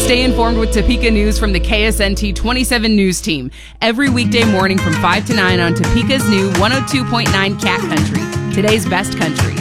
Stay informed with Topeka News from the KSNT 27 News Team. Every weekday morning from 5 to 9 on Topeka's new 102.9 Cat Country. Today's best country.